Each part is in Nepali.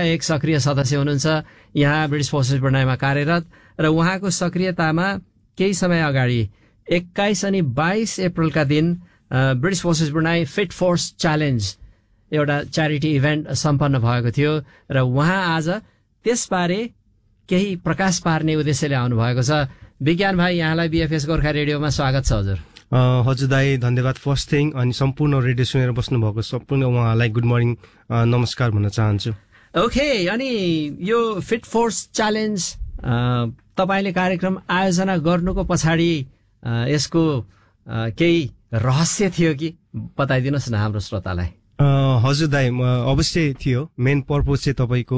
एक सक्रिय सदस्य हुनुहुन्छ यहाँ ब्रिटिश फोर्सेस ब्रुनाईमा कार्यरत र उहाँको सक्रियतामा केही समय अगाडि 21 अनि 22 अप्रिलका दिन British forces Brunei fit force challenge एउटा च्यारिटी इभेन्ट सम्पन्न भएको थियो र उहाँ आज त्यसबारे केही प्रकाश पार्ने उद्देश्यले आउनु भएको छ। विज्ञान भाइ, यहाँलाई बीएफएस गोर्खा रेडियोमा स्वागत छ। हजुर दाई, धन्यवाद। फर्स्ट थिङ अनि सम्पूर्ण रेडियो सुनेर बस्नु भएको सम्पूर्ण उहाँलाई गुड मर्निङ, नमस्कार भन्न चाहन्छु। ओके, अनि यो फिट फोर्स च्यालेन्ज तपाईले कार्यक्रम आयोजना गर्नुको पछाडि यसको केही रहस्य थियो कि बताइदिनुहोस् न हाम्रो श्रोतालाई। हजुर दाई, अवश्य थियो। मेन पर्पज चाहिँ तपाईँको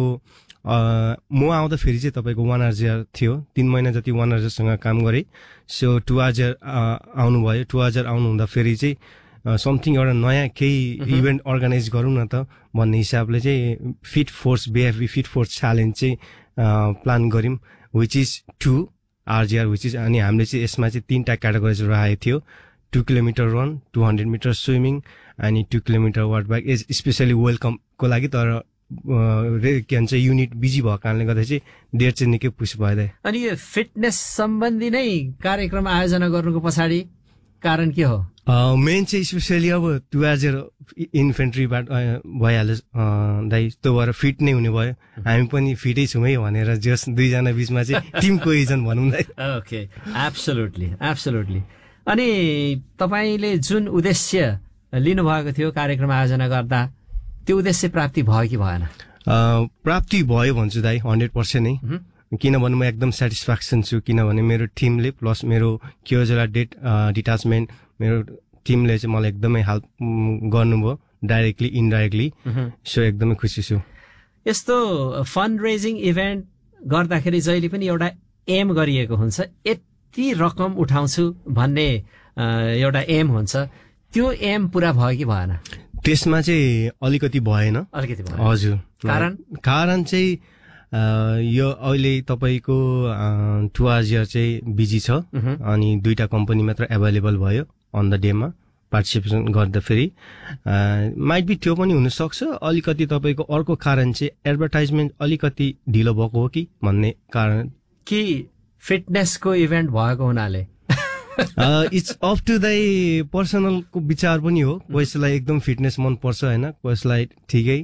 म आउँदाखेरि चाहिँ तपाईँको 1RGR थियो। 3 महिना जति 1RGRसँग काम गरेँ। सो 2RGR आउनुभयो। 2RGR आउनु हुँदाखेरि चाहिँ समथिङ एउटा नयाँ केही इभेन्ट अर्गनाइज गरौँ न त भन्ने हिसाबले चाहिँ fit force BFB fit force challenge चाहिँ प्लान गऱ्यौँ, which is 2RGR which is. अनि हामीले चाहिँ यसमा चाहिँ 3टा क्याटेगोरिज राखेको थियो। 2 किलोमिटर रन, 200 मिटर स्विमिङ अनि 2 किलोमिटर वाट बाइक। स्पेसली वेलकमको लागि, तर के भन्छ युनिट बिजी भएको कारणले गर्दा चाहिँ डेट चाहिँ निकै पुस भयो। अनि यो फिटनेस सम्बन्धी नै कार्यक्रम आयोजना गर्नुको पछाडि कारण के हो? मेन चाहिँ स्पेसली अब 2RGR इन्फेन्ट्रीबाट भइहाल्यो दाइ, त्यो भएर फिट नै हुने भयो। हामी पनि फिटै छौँ है भनेर जस दुईजना बिचमा चाहिँ टिम कोहेजन भनौँ दाइ। Okay, absolutely absolutely. अनि तपाईँले जुन उद्देश्य लिनुभएको थियो कार्यक्रम आयोजना गर्दा, त्यो उद्देश्य प्राप्ति भयो कि भएन? प्राप्ति भयो भन्छु दाइ, 100% नै। किनभने म एकदम सेटिस्फ्याक्सन छु, किनभने मेरो टिमले प्लस मेरो क्योजला डिटाचमेन्ट मेरो टिमले चाहिँ मलाई एकदमै हेल्प गर्नुभयो, डाइरेक्टली इनडाइरेक्टली। सो एकदमै खुसी छु। यस्तो फन्ड रेजिङ इभेन्ट गर्दाखेरि जहिले पनि एउटा एम गरिएको हुन्छ, यति रकम उठाउँछु भन्ने एउटा एम हुन्छ। त्यो एम पूरा भयो कि भएन? त्यसमा चाहिँ अलिकति भएन। हजुर, कारण चाहिँ यो अहिले तपाईँको 2RGR चाहिँ बिजी छ अनि 2टा कम्पनी मात्र एभाइलेबल भयो अन द डेमा पार्टिसिपेसन गर्दाखेरि। माइट बी त्यो पनि हुनसक्छ। अलिकति तपाईँको अर्को कारण चाहिँ एडभर्टाइजमेन्ट अलिकति ढिलो भएको हो कि भन्ने कारण कि फिटनेसको इभेन्ट भएको हुनाले? इट्स अप टु दाइ पर्सनलको विचार पनि हो। कसैलाई एकदम फिटनेस मन पर्छ होइन, कसैलाई ठिकै,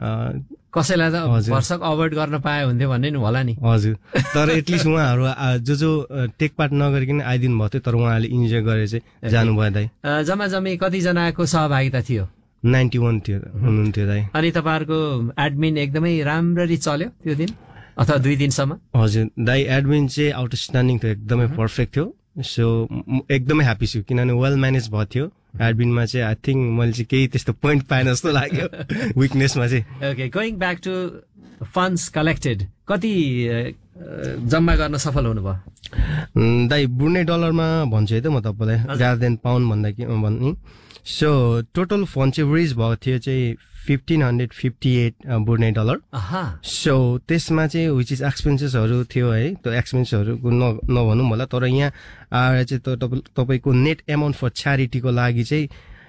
कसैलाई त वर्षक अभोइड गर्न पाए हुन्थ्यो भन्ने नि होला नि। हजुर, तर एटलिस्ट उहाँहरू जो टेक पार्ट नगरिकन आइदिनु भएको थियो, तर उहाँहरूले इन्जोय गरेर चाहिँ जानुभयो दाइ। जम्मा जम्मी कतिजनाको सहभागिता थियो? 91 थियो हुनुहुन्थ्यो दाइ। अनि तपाईँहरूको एडमिन एकदमै राम्ररी चल्यो त्यो दिन अथवा 2 दिनसम्म? हजुर दाइ, एडमिन चाहिँ आउटस्ट्यान्डिङ थियो, एकदमै पर्फेक्ट थियो। सो एकदमै ह्याप्पी छु, किनभने वेल म्यानेज भएको थियो। एडमिनमा चाहिँ आई थिङ्क मैले चाहिँ केही त्यस्तो पोइन्ट पाएन जस्तो लाग्यो विकनेसमा चाहिँ। Okay, going back to funds collected, कति जम्मा गर्न सफल हुनुभयो? दाइ, ब्रुनेई डलरमा भन्छु है त म तपाईँलाई, रादर देन पाउन्ड भन्ने। सो टोटल फन्ड चाहिँ रेज भएको थियो चाहिँ 1558 ब्रुनेई डलर। सो त्यसमा चाहिँ विच इज एक्सपेन्सेसहरू थियो है, त्यो एक्सपेन्सेसहरूको नभनौँ होला, तर यहाँ आएर चाहिँ तपाईँको नेट एमाउन्ट फर च्यारिटीको लागि चाहिँ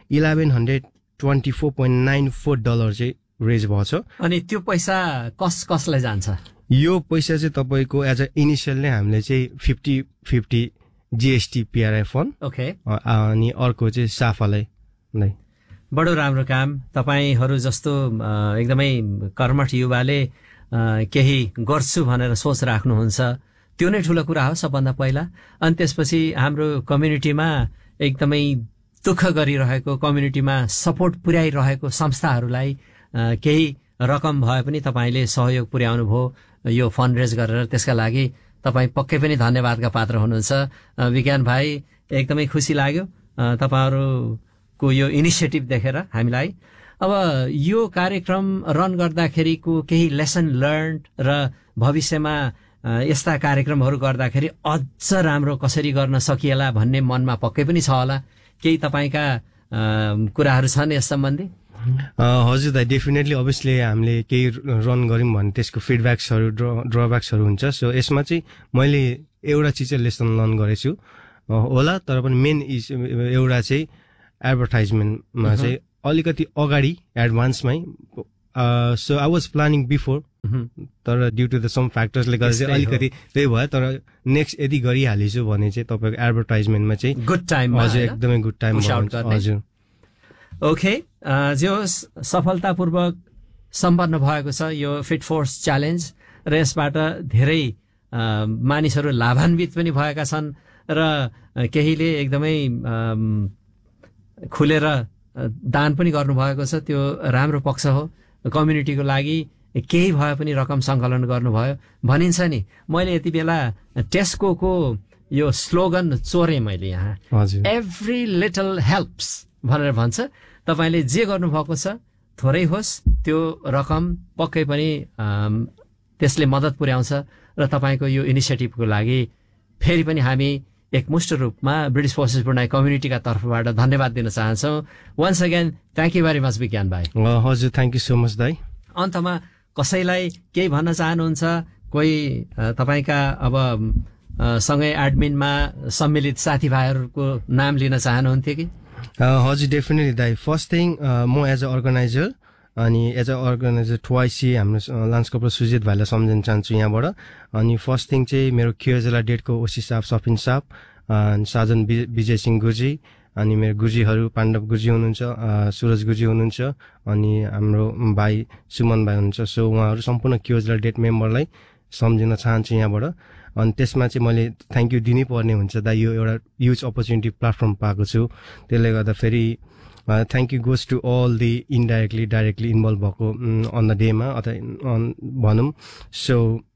$1124.94 चाहिँ रेज भएको छ। अनि त्यो पैसा कसलाई जान्छ? यो पैसा चाहिँ तपाईँको एज अ इनिसियल नै हामीले चाहिँ 50-50 GST PRI फन्ड, ओके, अनि अर्को चाहिँ साफालाई नै। बडो राम्रो काम। तपाईहरू जस्तो एकदमै कर्मठ युवाले केही गर्छु भनेर सोच राख्नुहुन्छ, त्यो नै ठुलो कुरा हो सबभन्दा पहिला। अनि त्यसपछि हाम्रो कम्युनिटीमा एकदमै दुःख गरिरहेको, कम्युनिटीमा सपोर्ट पुर्याइरहेको संस्थाहरूलाई केही रकम भए पनि तपाईँले सहयोग पुर्याउनु भयो यो फन्ड रेज गरेर। त्यसका लागि तपाईँ पक्कै पनि धन्यवादका पात्र हुनुहुन्छ विज्ञान भाइ। एकदमै खुसी लाग्यो तपाईँहरूको यो इनिसिएटिभ देखेर हामीलाई। अब यो कार्यक्रम रन गर्दाखेरिको केही लेसन लर्न र भविष्यमा यस्ता कार्यक्रमहरू गर्दाखेरि अझ राम्रो कसरी गर्न सकिएला भन्ने मनमा पक्कै पनि छ होला। केही तपाईँका कुराहरू छन् यस सम्बन्धी? हजुर दाइ, डेफिनेटली अभियसली हामीले केही रन गऱ्यौँ भने त्यसको फिडब्याक्सहरू ड्रब्याक्सहरू हुन्छ। सो यसमा चाहिँ मैले एउटा चिज चाहिँ लेसन लर्न गरेछु होला, तर पनि मेन एउटा चाहिँ एडभर्टाइजमेन्टमा चाहिँ अलिकति अगाडि एडभान्समै। So I was planning before तर ड्यु टु द सम फ्याक्टर्सले गर्दा चाहिँ अलिकति त्यही भयो। तर नेक्स्ट यदि गरिहालेछु भने चाहिँ तपाईँको एडभर्टाइजमेन्टमा चाहिँ गुड टाइम, हजुर एकदमै गुड टाइम हजुर। ओके, जे होस् सफलतापूर्वक सम्पन्न भएको छ यो फिट फोर्स च्यालेन्ज र यसबाट धेरै मानिसहरू लाभान्वित पनि भएका छन् र केहीले एकदमै खुलेर दान पनि गर्नुभएको छ। त्यो राम्रो पक्ष हो। कम्युनिटीको लागि केही भए पनि रकम सङ्कलन गर्नुभयो। भनिन्छ नि, मैले यति बेला टेस्कोको यो स्लोगन चोरेँ मैले यहाँ, एभ्री लिटल हेल्प्स भनेर भन्छ। तपाईँले जे गर्नुभएको छ थोरै होस् त्यो रकम पक्कै पनि त्यसले मद्दत पुर्याउँछ र तपाईँको यो इनिसिएटिभको लागि फेरि पनि हामी एकमुष्ट रूपमा ब्रिटिस फोर्सेस ब्रुनाई कम्युनिटीका तर्फबाट धन्यवाद दिन चाहन्छौँ। Once again thank you very much विज्ञान भाइ। हजुर थ्याङ्क यू सो मच दाइ। अन्तमा कसैलाई केही भन्न चाहनुहुन्छ? कोही तपाईँका अब सँगै एडमिनमा सम्मिलित साथीभाइहरूको नाम लिन चाहनुहुन्थ्यो कि? हजुर डेफिनेटली दाइ। फर्स्ट थिङ म एज अ अर्गनाइजर अनि एज अ अर्गनाइजर ट्वाइसी हाम्रो लान्स कपल सुजित भाइलाई सम्झिन चाहन्छु यहाँबाट। अनि फर्स्ट थिङ चाहिँ मेरो क्युएजला डेटको ओसी साहब, सफिन साहब, साजन विजय सिंह गुरुजी, अनि मेरो गुरुजीहरू पाण्डव गुरुजी हुनुहुन्छ, सुरज गुरुजी हुनुहुन्छ, अनि हाम्रो भाइ सुमन भाइ हुनुहुन्छ। सो उहाँहरू सम्पूर्ण क्युएजला डेट मेम्बरलाई सम्झिन चाहन्छु यहाँबाट। अनि त्यसमा चाहिँ मैले थ्याङ्क यू दिनै पर्ने हुन्छ दा, यो एउटा ह्युज अपर्च्युनिटी प्लेटफर्म पाएको छु। त्यसले गर्दा फेरि thank you goes to all the indirectly directly involve भएको अन द डेमा अथवा भनौँ। सो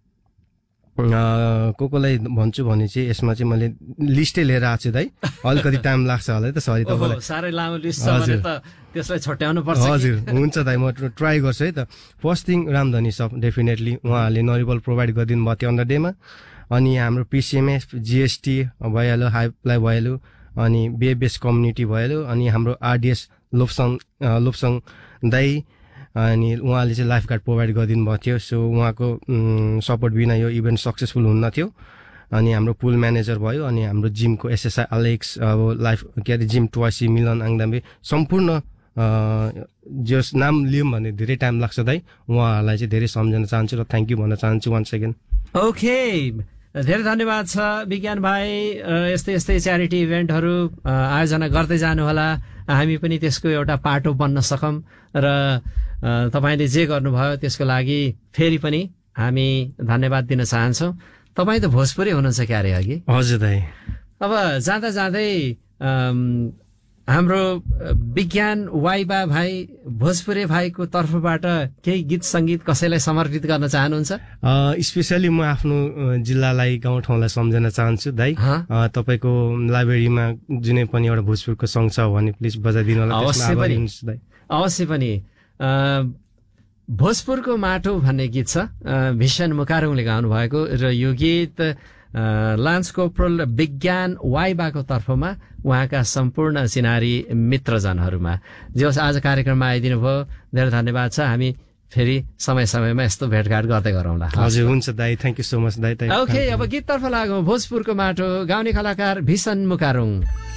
कोलाई भन्छु भने चाहिँ यसमा चाहिँ मैले लिस्टै लिएर आएको छु दाइ, अलिकति टाइम लाग्छ होला है त, सरी तपाईँलाई। साह्रै लामो लिस्ट छ भने त त्यसलाई छट्याउनु पर्छ। हजुर हुन्छ दाइ, म ट्राई गर्छु है त। फर्स्ट थिङ रामधनी सब डेफिनेटली उहाँहरूले नरिवल प्रोभाइड गरिदिनु भएको थियो अन द डेमा। अनि हाम्रो पिसिएमएफ, जिएसटी भइहाल्यो, हाइप्लाई भइहाल्यो, अनि बेस कम्युनिटी भइहाल्यो, अनि हाम्रो आरडिएस लोप्सङ दाई, अनि उहाँले चाहिँ लाइफ गार्ड प्रोभाइड गरिदिनु भएको थियो। सो उहाँको सपोर्ट बिना यो इभेन्ट सक्सेसफुल हुन्न थियो। अनि हाम्रो पुल म्यानेजर भयो, अनि हाम्रो जिमको एसएसआई अलेक्स, अब लाइफ के अरे जिम ट्वाइसी, मिलन आङदाम्बे, सम्पूर्ण जस नाम लियौँ भने धेरै टाइम लाग्छ दाइ। उहाँहरूलाई चाहिँ धेरै सम्झन चाहन्छु र थ्याङ्क यू भन्न चाहन्छु वान्स अगेन। ओके, धेरै धन्यवाद छ विज्ञान भाइ। यस्तै यस्तै च्यारिटी इभेन्टहरू आयोजना गर्दै जानुहोला, हामी पनि त्यसको एउटा पाटो बन्न सकौँ। र तपाईँले जे गर्नुभयो त्यसको लागि फेरि पनि हामी धन्यवाद दिन चाहन्छौँ। तपाईँ त भोजपुरै हुनुहुन्छ क्यारे अघि? हजुर दाइ। अब जाँदा जाँदै हाम्रो विज्ञान वाइबा भाइ, भोजपुरे भाइको तर्फबाट केही गीत सङ्गीत कसैलाई समर्पित गर्न चाहनुहुन्छ? स्पेसली म आफ्नो जिल्लालाई, गाउँठाउँलाई सम्झन चाहन्छु दाइ। तपाईँको लाइब्रेरीमा जुनै पनि एउटा भोजपुरको सङ्ग छ भने प्लिज बजाइदिनु होला। अवश्य पनि। भोजपुरको माटो भन्ने गीत छ, भिषण मुकारुङले गाउनु भएको, र यो गीत लान्स कोप्रोल विज्ञान वाइबाको तर्फमा उहाँका सम्पूर्ण चिनारी मित्रजनहरूमा। जे होस् आज कार्यक्रममा आइदिनु भयो, धेरै धन्यवाद छ। हामी फेरि समय समयमा यस्तो भेटघाट गर्दै गरौँला। हजुर हुन्छ दाइ, थ्याङ्क यू सो मच दाइ। ओके, अब गीततर्फ लागौँ। भोजपुरको माटो, गाउने कलाकार भिषण मुकारुङ।